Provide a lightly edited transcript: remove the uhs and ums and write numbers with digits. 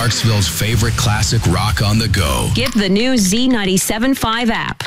Clarksville's favorite classic rock on the go. Get the new Z97.5 app.